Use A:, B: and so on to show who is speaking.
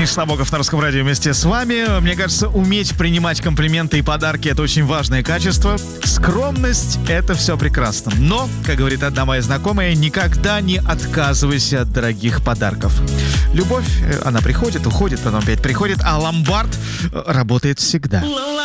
A: Денис Шлабоков на Русском радио вместе с вами. Мне кажется, уметь принимать комплименты и подарки — это очень важное качество. Скромность — это все прекрасно. Но, как говорит одна моя знакомая, никогда не отказывайся от дорогих подарков. Любовь, она приходит, уходит, потом опять приходит, а ломбард работает всегда.